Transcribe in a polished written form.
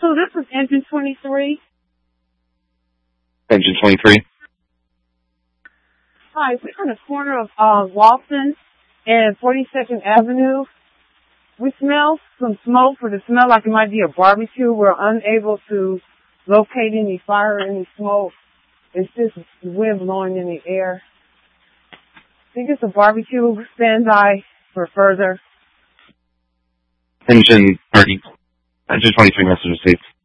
So this is Engine 23. Engine 23. Hi, we're on the corner of Walton and 42nd Avenue. We smell some smoke, but it smells like it might be a barbecue. We're unable to locate any fire or any smoke. It's just wind blowing in the air. I think it's a barbecue. Stand by for further. Engine 23 message received.